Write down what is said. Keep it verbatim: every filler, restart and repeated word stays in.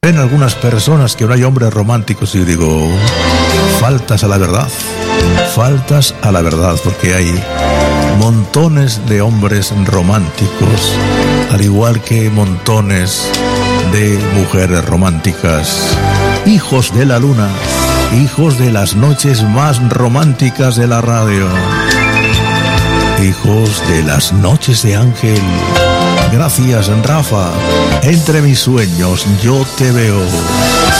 Ven algunas personas que no hay hombres románticos y yo digo, faltas a la verdad, faltas a la verdad, porque hay montones de hombres románticos, al igual que montones de mujeres románticas, hijos de la luna, hijos de las noches más románticas de la radio, hijos de las noches de Ángel. Gracias, Rafa. Entre mis sueños yo te veo.